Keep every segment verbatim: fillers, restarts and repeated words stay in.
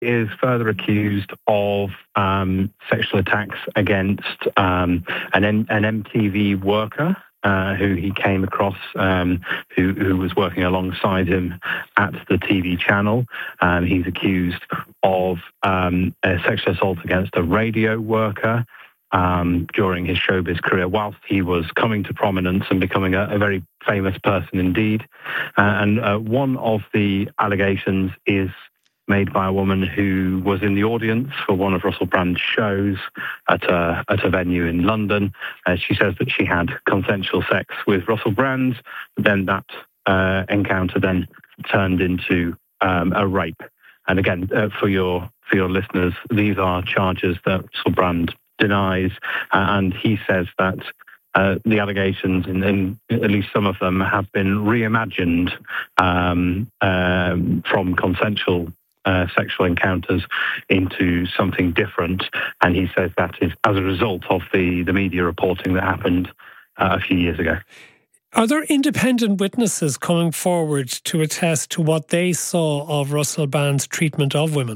is further accused of um, sexual attacks against um, an, an M T V worker uh, who he came across, um, who, who was working alongside him at the T V channel. Um, he's accused of um, a sexual assault against a radio worker um, during his showbiz career, whilst he was coming to prominence and becoming a, a very famous person indeed. Uh, and uh, one of the allegations is made by a woman who was in the audience for one of Russell Brand's shows at a, at a venue in London. Uh, she says that she had consensual sex with Russell Brand, but then that uh, encounter then turned into um, a rape. And again, uh, for your for your listeners, these are charges that Russell Brand denies, uh, and he says that Uh, the allegations, in, in at least some of them, have been reimagined um, um, from consensual uh, sexual encounters into something different. And he says that is as a result of the, the media reporting that happened uh, a few years ago. Are there independent witnesses coming forward to attest to what they saw of Russell Brand's treatment of women?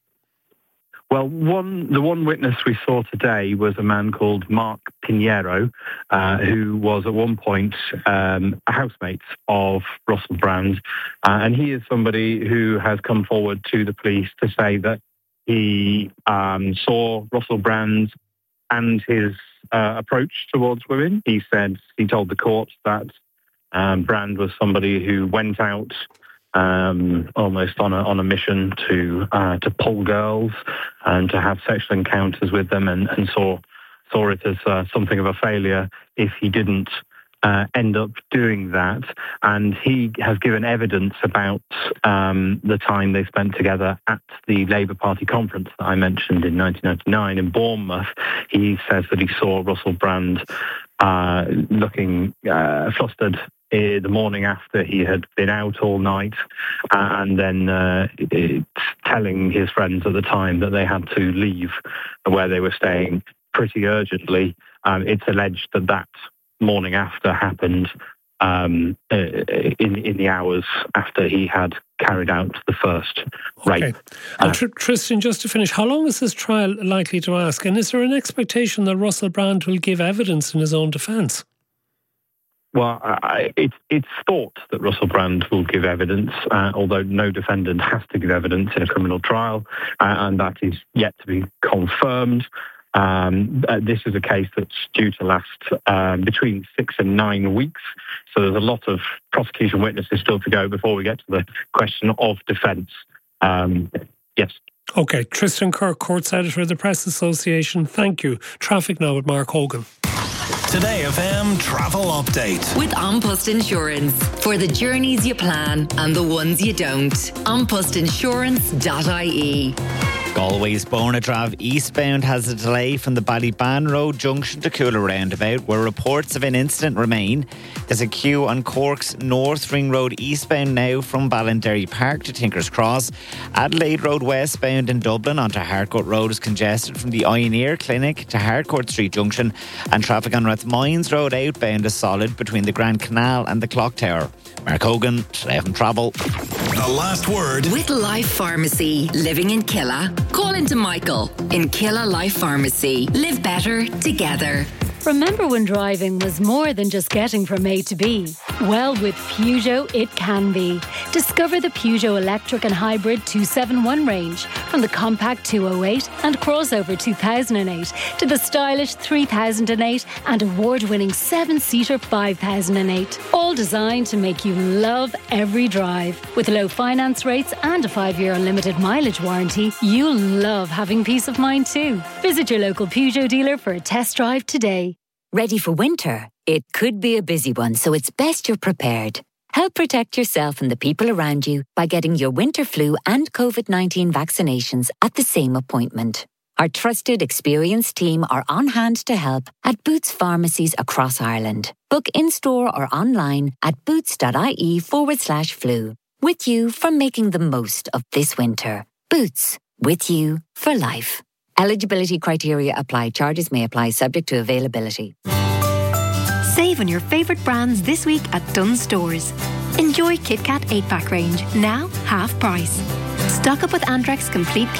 Well, one the one witness we saw today was a man called Mark Pinheiro, uh, who was at one point um, a housemate of Russell Brand. Uh, and he is somebody who has come forward to the police to say that he um, saw Russell Brand and his uh, approach towards women. He said, he told the court that um, Brand was somebody who went out Um, almost on a on a mission to uh, to pull girls and to have sexual encounters with them, and, and saw saw it as uh, something of a failure if he didn't uh, end up doing that. And he has given evidence about um, the time they spent together at the Labour Party conference that I mentioned in nineteen ninety-nine in Bournemouth. He says that he saw Russell Brand uh, looking uh, flustered the morning after he had been out all night, uh, and then uh, it, telling his friends at the time that they had to leave where they were staying pretty urgently. Um, it's alleged that that morning after happened um, uh, in, in the hours after he had carried out the first rape. Okay. And Tr- Tristan, just to finish, how long is this trial likely to ask? And is there an expectation that Russell Brand will give evidence in his own defence? Well, I, it's it's thought that Russell Brand will give evidence, uh, although no defendant has to give evidence in a criminal trial, uh, and that is yet to be confirmed. Um, uh, this is a case that's due to last uh, between six and nine weeks, so there's a lot of prosecution witnesses still to go before we get to the question of defence. Um, yes. Okay, Tristan Kirk, Courts Editor of the Press Association, thank you. Traffic now with Mark Hogan. Today F M Travel Update. With An Post Insurance. For the journeys you plan and the ones you don't. an post insurance dot I E. Galway's Bonadrav eastbound has a delay from the Ballyban Road junction to Coola roundabout, where reports of an incident remain. There's a queue on Cork's North Ring Road eastbound now from Ballinderry Park to Tinker's Cross. Adelaide Road westbound in Dublin onto Harcourt Road is congested from the Ioneer Clinic to Harcourt Street junction, and traffic on Rathmines Road outbound is solid between the Grand Canal and the Clock Tower. Mark Hogan, Today F M Travel. The last word. With Life Pharmacy, living in Killa. Call into Michael in Killa Life Pharmacy. Live better together. Remember when driving was more than just getting from A to B? Well, with Peugeot, it can be. Discover the Peugeot Electric and Hybrid two seventy-one range, from the compact two oh eight and crossover two thousand eight to the stylish three thousand eight and award-winning seven-seater five thousand eight. All designed to make you love every drive. With low finance rates and a five-year unlimited mileage warranty, you'll love having peace of mind too. Visit your local Peugeot dealer for a test drive today. Ready for winter? It could be a busy one, so it's best you're prepared. Help protect yourself and the people around you by getting your winter flu and covid nineteen vaccinations at the same appointment. Our trusted, experienced team are on hand to help at Boots pharmacies across Ireland. Book in-store or online at boots.ie forward slash flu. With you for making the most of this winter. Boots, with you for life. Eligibility criteria apply. Charges may apply subject to availability. Save on your favourite brands this week at Dunnes Stores. Enjoy KitKat eight pack range, now half price. Stock up with Andrex Complete